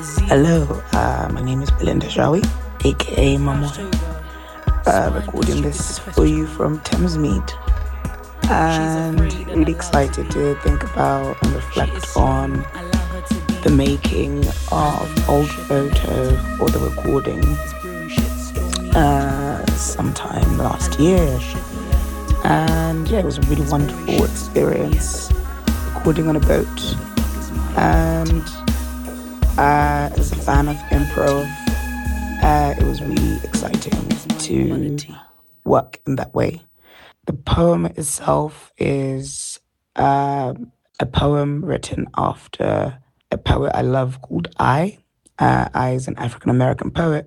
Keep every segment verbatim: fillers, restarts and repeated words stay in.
Hello, uh, my name is Belinda Jawi, aka Mamoy. Uh, recording this for you from Thamesmead, and really excited to think about and reflect on the making of Old Photo or the recording uh, sometime last year. And yeah, it was a really wonderful experience recording on a boat. And uh, as a fan of improv, uh, it was really exciting to work in that way. The poem itself is uh, a poem written after a poet I love called I. Uh, I is an African-American poet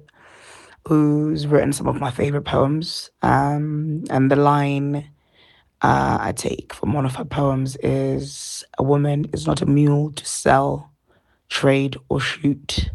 who's written some of my favorite poems. Um, and the line uh, I take from one of her poems is, "A woman is not a mule to sell, trade, or shoot."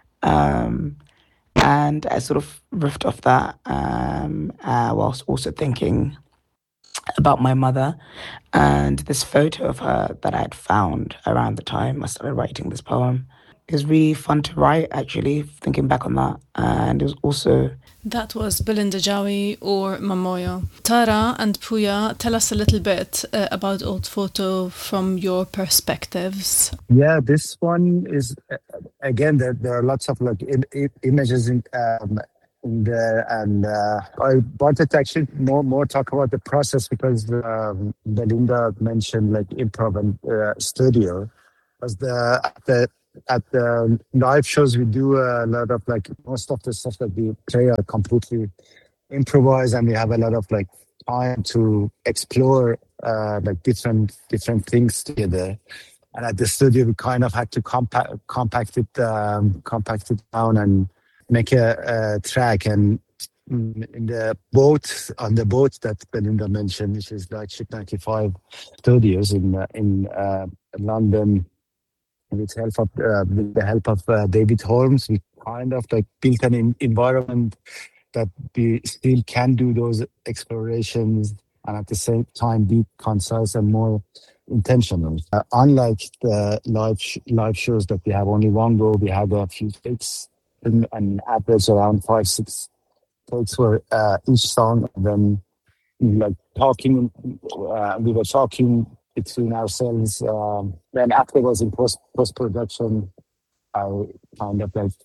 Um, and I sort of riffed off that um, uh, whilst also thinking about my mother and this photo of her that I had found around the time I started writing this poem. It was really fun to write, actually, thinking back on that. And it was also... That was Belinda Jawi or Mamoyo. Tara and Puya, tell us a little bit uh, about Old Photo from your perspectives. Yeah, this one is, uh, again, there, there are lots of like im- im- images in, um, in there. And uh, I wanted to actually more, more talk about the process because um, Belinda mentioned like improv and uh, studio. Because the, at the at the live shows, we do a lot of like most of the stuff that we play are completely improvised, and we have a lot of like time to explore uh, like different different things together. And at the studio, we kind of had to compact compact it um, compact it down and make a, a track. And in the boat on the boat that Belinda mentioned, which is like Ship ninety-five Studios in uh, in uh, London. With help of uh, with the help of uh, David Holmes, we kind of like built an in- environment that we still can do those explorations and at the same time be concise and more intentional. Uh, unlike the live sh- live shows that we have only one go, we had a few takes, and an average around five six takes for uh, each song. And then like talking, uh, we were talking between ourselves. Um, then afterwards in post post production, I kind of like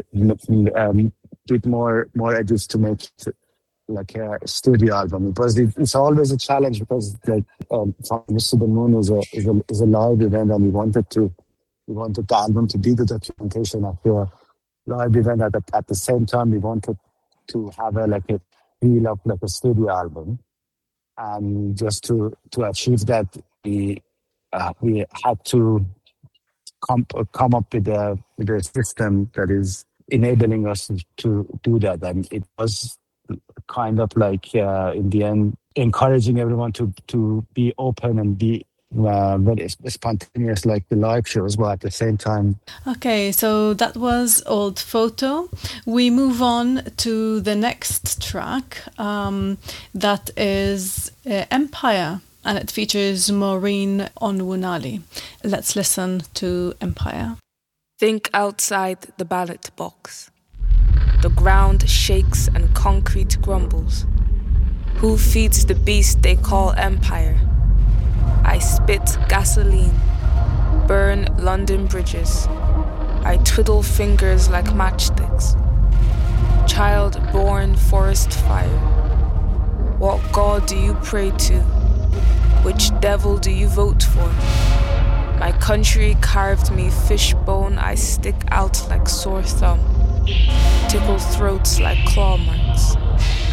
m- um, did more more edits to make it like a studio album. Because it, it's always a challenge because like um, Mister the Moon is a, is a is a live event, and we wanted to we wanted the album to be the documentation of the live event. At the, at the same time, we wanted to have a like a feel of like a studio album. And just to, to achieve that, we uh, we had to come come up with a with a system that is enabling us to do that. And it was kind of like uh, in the end encouraging everyone to to be open and be uh, very spontaneous like the live shows, but at the same time. Okay, so that was Old Photo. We move on to the next track um, that is uh, Empire, and it features Maureen Onwunali. Let's listen to Empire. Think outside the ballot box. The ground shakes and concrete grumbles. Who feeds the beast they call empire? I spit gasoline, burn London bridges. I twiddle fingers like matchsticks. Child-born forest fire. What god do you pray to? Which devil do you vote for? My country carved me fishbone, I stick out like sore thumb. Tickle throats like claw marks.